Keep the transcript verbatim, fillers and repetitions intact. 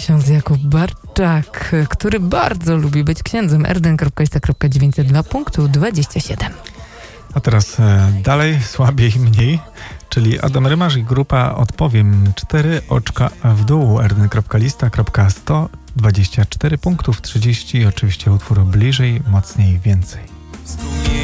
ksiądz Jakub Barczak, który bardzo lubi być księdzem. erden kropka ista kropka dziewięćset dwa punktu dwadzieścia siedem. A teraz e, dalej, słabiej, mniej, czyli Adam Rymarz i grupa Odpowiem. Cztery oczka w dół. erden kropka lista kropka sto dwadzieścia cztery punktów trzydzieści. Oczywiście utwór Bliżej, Mocniej, Więcej.